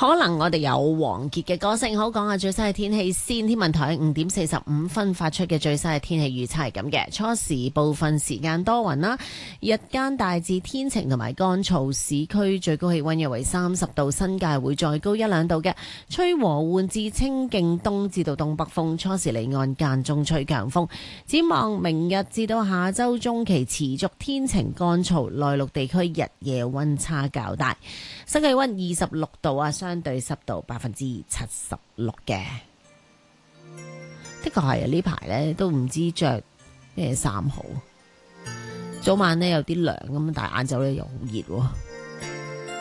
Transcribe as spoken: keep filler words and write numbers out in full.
可能我哋有王傑嘅歌聲。好，講下最新嘅天氣先。天文台五點四十五分發出嘅最新嘅天氣預測係咁嘅：初時部分時間多雲啦，日間大致天晴同埋乾燥，市區最高氣溫約為三十度，新界會再高一兩度嘅，吹和緩至清勁東至到東北風，初時離岸間中吹強風。展望明日至到下周中期持續天晴乾燥，內陸地區日夜溫差較大，新氣溫二十六度啊，相對濕度百分之七十六嘅。的確係啊，呢排咧都唔知着咩衫好，早晚咧有啲涼咁，但係晏晝咧又好熱喎。